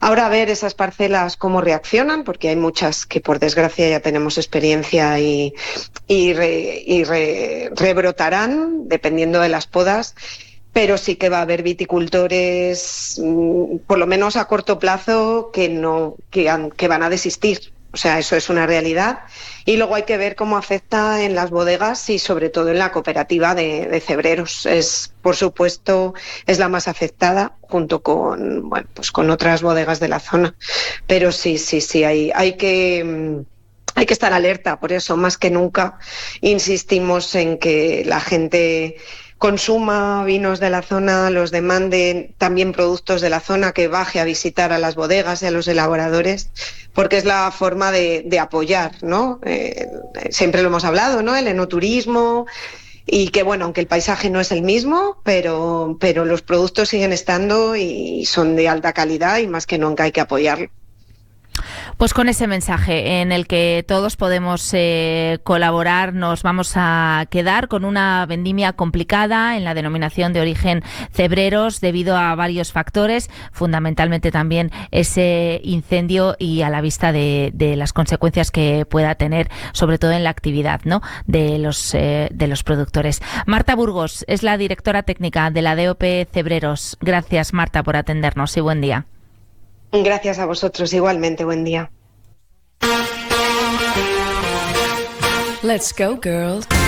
Ahora a ver esas parcelas cómo reaccionan, porque hay muchas que por desgracia ya tenemos experiencia y rebrotarán dependiendo de las podas. Pero sí que va a haber viticultores, por lo menos a corto plazo, que van a desistir. O sea, eso es una realidad. Y luego hay que ver cómo afecta en las bodegas y sobre todo en la cooperativa de cebreros. Por supuesto, es la más afectada junto con, bueno, pues con otras bodegas de la zona. Pero sí, hay que estar alerta. Por eso, más que nunca, insistimos en que la gente consuma vinos de la zona, los demande, también productos de la zona, que baje a visitar a las bodegas y a los elaboradores, porque es la forma de apoyar, ¿no? Siempre lo hemos hablado, ¿no? El enoturismo, y que, bueno, aunque el paisaje no es el mismo, pero los productos siguen estando y son de alta calidad y más que nunca hay que apoyarlo. Pues con ese mensaje en el que todos podemos colaborar, nos vamos a quedar con una vendimia complicada en la denominación de origen Cebreros debido a varios factores, fundamentalmente también ese incendio y a la vista de las consecuencias que pueda tener, sobre todo en la actividad, ¿no?, de los productores. Marta Burgos es la directora técnica de la DOP Cebreros. Gracias, Marta, por atendernos y buen día. Gracias a vosotros, igualmente, buen día. Let's go, girls.